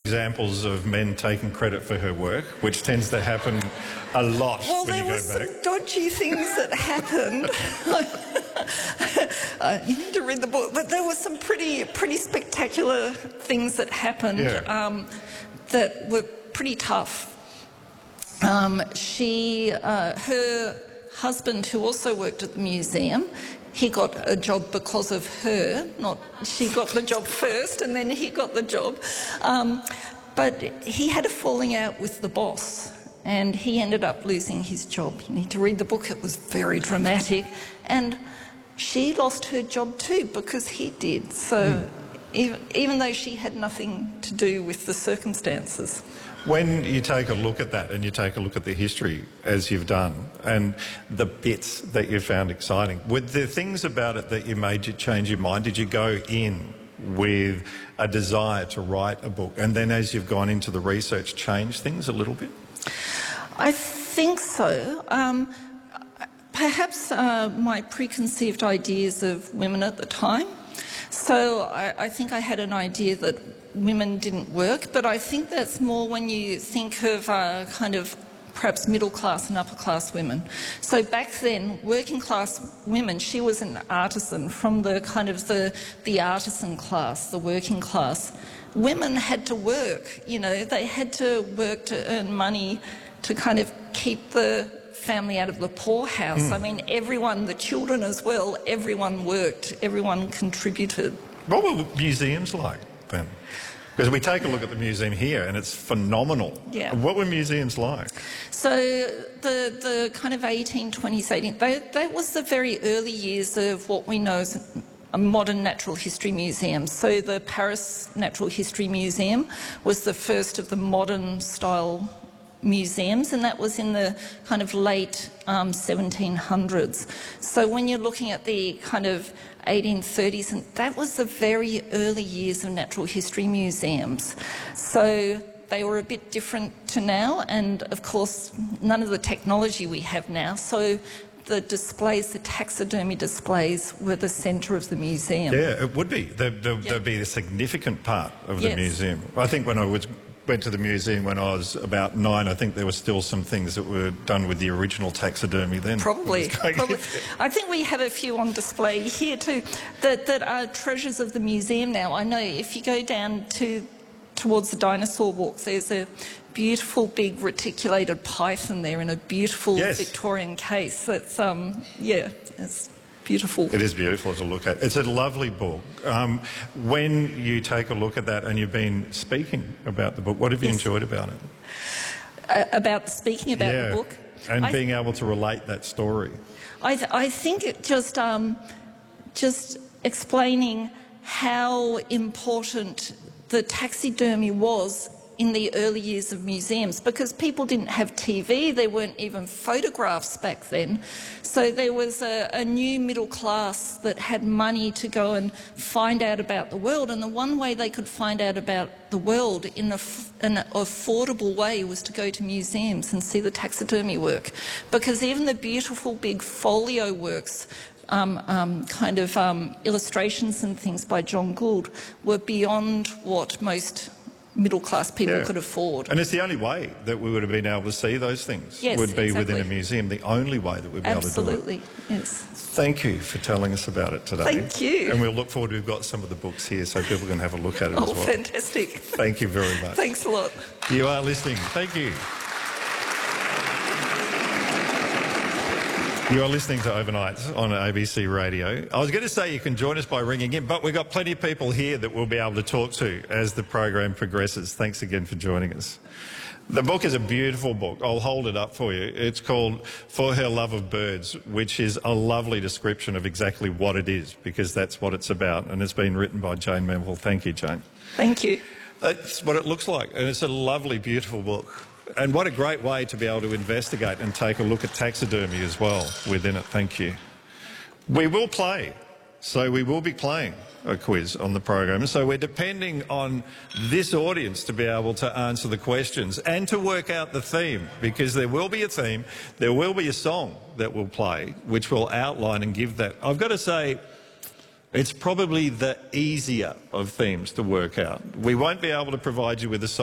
examples of men taking credit for her work, which tends to happen a lot Well, when you there go were back. some dodgy things that happened. You need to read the book, but there were some pretty spectacular things that happened that were pretty tough. Her husband, who also worked at the museum, he got a job because of her, not she got the job first and then he got the job. But he had a falling out with the boss and he ended up losing his job. You need to read the book, it was very dramatic. And she lost her job too because he did. So even though she had nothing to do with the circumstances. When you take a look at that and you take a look at the history, as you've done, and the bits that you found exciting, were there things about it that you made you change your mind? Did you go in with a desire to write a book and then as you've gone into the research change things a little bit? I think so. Perhaps my preconceived ideas of women at the time. So I think I had an idea that women didn't work, but I think that's more when you think of kind of perhaps middle class and upper class women. So back then, working class women, she was an artisan from the kind of the artisan class, the working class. Women had to work, you know, they had to work to earn money to kind of keep the family out of the poorhouse. I mean, everyone, the children as well, everyone worked, everyone contributed. What were museums like then? Because we take a look at the museum here and it's phenomenal. Yeah. What were museums like? So the kind of 1820s, that was the very early years of what we know as a modern natural history museum. So the Paris Natural History Museum was the first of the modern style museums, and that was in the kind of late 1700s. So when you're looking at the kind of 1830s, and that was the very early years of natural history museums. So they were a bit different to now, and of course none of the technology we have now. So the displays, the taxidermy displays, were the centre of the museum. Yeah, it would be. They'd be a significant part of the museum. I think when I went to the museum when I was about 9, I think there were still some things that were done with the original taxidermy then. Probably. I think we have a few on display here too that are treasures of the museum now. I know if you go down towards the dinosaur walks, there's a beautiful big reticulated python there in a beautiful Victorian case. That's it's beautiful. It is beautiful to look at. It's a lovely book. When you take a look at that and you've been speaking about the book, what have you enjoyed about it? About speaking about the book? And being able to relate that story. I think it just explaining how important the taxidermy was in the early years of museums, because people didn't have TV, there weren't even photographs back then. So there was a new middle class that had money to go and find out about the world, and the one way they could find out about the world in an affordable way was to go to museums and see the taxidermy work, because even the beautiful big folio works, illustrations and things by John Gould were beyond what most middle-class people could afford. And it's the only way that we would have been able to see those things would be within a museum, the only way that we'd be able to do it. Absolutely, yes. Thank you for telling us about it today. Thank you. And we'll look forward, we've got some of the books here so people can have a look at it as well. Fantastic. Thank you very much. Thanks a lot. You are listening. Thank you. You are listening to Overnight on ABC Radio. I was going to say you can join us by ringing in, but we've got plenty of people here that we'll be able to talk to as the program progresses. Thanks again for joining us. The book is a beautiful book. I'll hold it up for you. It's called For Her Love of Birds, which is a lovely description of exactly what it is, because that's what it's about. And it's been written by Jane Melville. Thank you, Jane. Thank you. That's what it looks like. And it's a lovely, beautiful book. And what a great way to be able to investigate and take a look at taxidermy as well within it. Thank you. We will play. So we will be playing a quiz on the program. So we're depending on this audience to be able to answer the questions and to work out the theme, because there will be a theme, there will be a song that we'll play which will outline and give that. I've got to say, it's probably the easier of themes to work out. We won't be able to provide you with a song